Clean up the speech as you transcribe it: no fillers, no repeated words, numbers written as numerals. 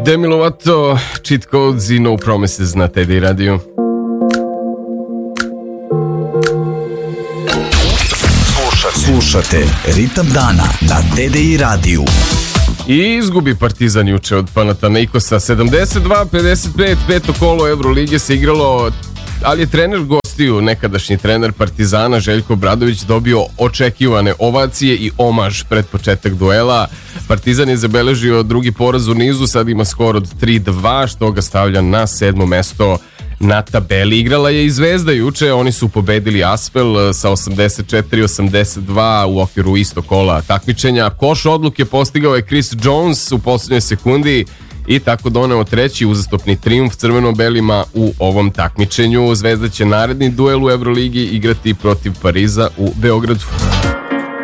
Demi Lovato, Cheat Codes i No Promises na TDI radiju. Slušate Ritam dana na TDI radiju. I izgubi Partizan juče od Panathinaikosa 72-55, peto kolo Evrolige se igralo, ali je trener gostiju, nekadašnji trener Partizana Željko Obradović dobio očekivane ovacije i omaž pred početak duela. Partizan je zabeležio drugi poraz u nizu, sad ima skor od 3-2, što ga stavlja na 7. mesto na tabeli. Igrala je i Zvezda juče, oni su pobedili Aspel sa 84-82 u okviru istog kola takmičenja. Koš odluke postigao je Chris Jones u posljednjoj sekundi i tako doneo treći uzastopni trijumf crveno-belima u ovom takmičenju. Zvezda će naredni duel u Evroligi igrati protiv Pariza u Beogradu.